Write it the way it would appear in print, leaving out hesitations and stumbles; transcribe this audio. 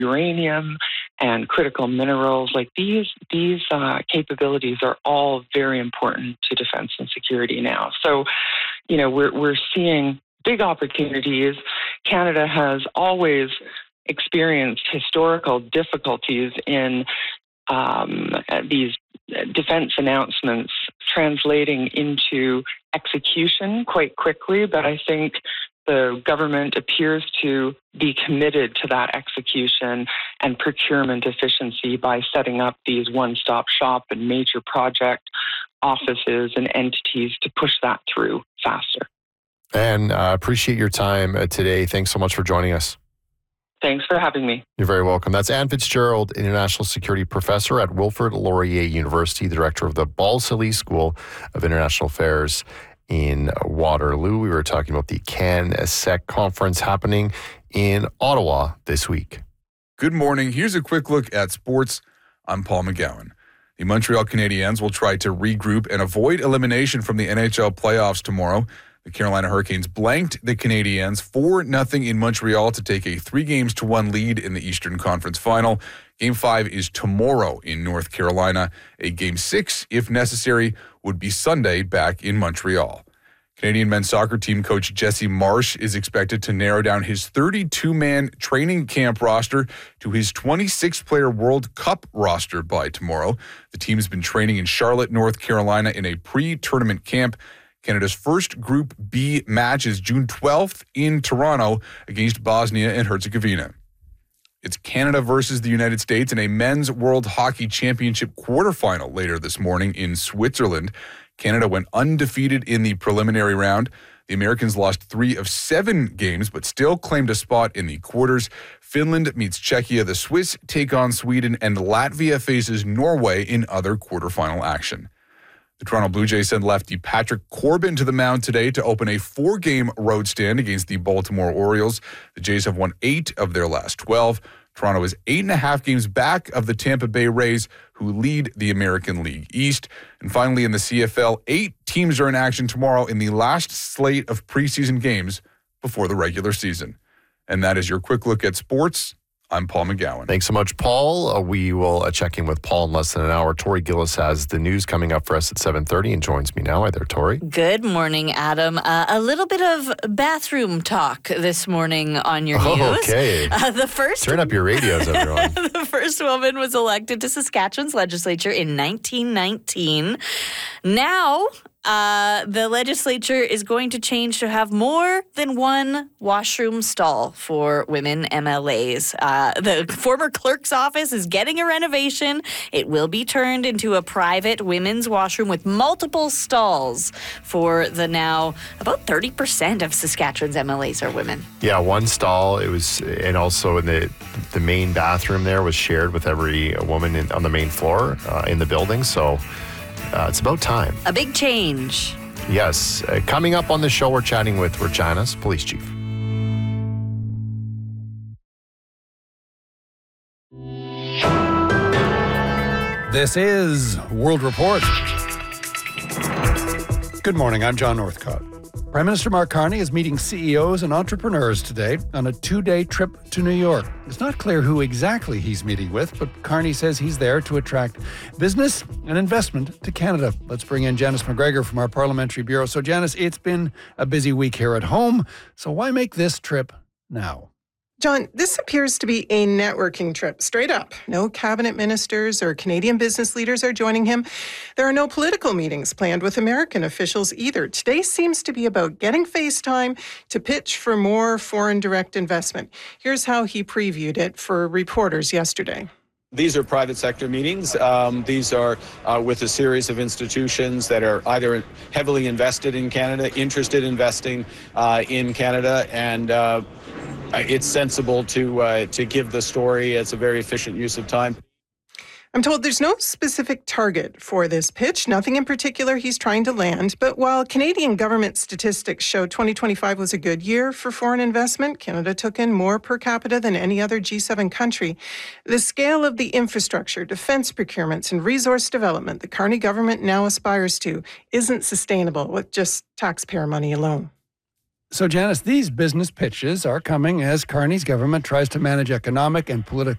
uranium and critical minerals. Like these capabilities are all very important to defense and security now. So, we're seeing big opportunities. Canada has always experienced historical difficulties in these defense announcements translating into execution quite quickly, but I think the government appears to be committed to that execution and procurement efficiency by setting up these one-stop shop and major project offices and entities to push that through faster. And appreciate your time today. Thanks so much for joining us. Thanks for having me. You're very welcome. That's Anne Fitzgerald, International Security Professor at Wilfrid Laurier University, Director of the Balsillie School of International Affairs in Waterloo. We were talking about the CanSec conference happening in Ottawa this week. Good morning. Here's a quick look at sports. I'm Paul McGowan. The Montreal Canadiens will try to regroup and avoid elimination from the NHL playoffs tomorrow. The Carolina Hurricanes blanked the Canadiens 4-0 in Montreal to take a 3-1 lead in the Eastern Conference Final. Game 5 is tomorrow in North Carolina. A Game 6, if necessary, would be Sunday back in Montreal. Canadian men's soccer team coach Jesse Marsh is expected to narrow down his 32-man training camp roster to his 26-player World Cup roster by tomorrow. The team has been training in Charlotte, North Carolina in a pre-tournament camp. Canada's first Group B match is June 12th in Toronto against Bosnia and Herzegovina. It's Canada versus the United States in a men's World Hockey Championship quarterfinal later this morning in Switzerland. Canada went undefeated in the preliminary round. The Americans lost 3 of 7 games, but still claimed a spot in the quarters. Finland meets Czechia. The Swiss take on Sweden, and Latvia faces Norway in other quarterfinal action. The Toronto Blue Jays send lefty Patrick Corbin to the mound today to open a 4-game road stand against the Baltimore Orioles. The Jays have won 8 of their last 12. Toronto is 8.5 games back of the Tampa Bay Rays, who lead the American League East. And finally, in the CFL, 8 teams are in action tomorrow in the last slate of preseason games before the regular season. And that is your quick look at sports. I'm Paul McGowan. Thanks so much, Paul. We will check in with Paul in less than an hour. Tori Gillis has the news coming up for us at 7:30 and joins me now. Hi there, Tori. Good morning, Adam. A little bit of bathroom talk this morning on your news. Okay. Turn up your radios, everyone. The first woman was elected to Saskatchewan's legislature in 1919. Now, the legislature is going to change to have more than one washroom stall for women MLAs. The former clerk's office is getting a renovation. It will be turned into a private women's washroom with multiple stalls for the now about 30% of Saskatchewan's MLAs are women. Yeah, one stall. It was, and also in the main bathroom there was shared with every woman on the main floor in the building. So it's about time. A big change. Yes. Coming up on the show, we're chatting with Regina's police chief. This is World Report. Good morning, I'm John Northcott. Prime Minister Mark Carney is meeting CEOs and entrepreneurs today on a 2-day trip to New York. It's not clear who exactly he's meeting with, but Carney says he's there to attract business and investment to Canada. Let's bring in Janice McGregor from our Parliamentary Bureau. So Janice, it's been a busy week here at home, so why make this trip now? John, this appears to be a networking trip, straight up. No cabinet ministers or Canadian business leaders are joining him. There are no political meetings planned with American officials either. Today seems to be about getting face time to pitch for more foreign direct investment. Here's how he previewed it for reporters yesterday. These are private sector meetings. These are with a series of institutions that are either heavily invested in Canada, interested in investing in Canada, and it's sensible to give the story. It's a very efficient use of time. I'm told there's no specific target for this pitch, nothing in particular he's trying to land. But while Canadian government statistics show 2025 was a good year for foreign investment, Canada took in more per capita than any other G7 country. The scale of the infrastructure, defense procurements, and resource development the Carney government now aspires to isn't sustainable with just taxpayer money alone. So, Janice, these business pitches are coming as Carney's government tries to manage economic and political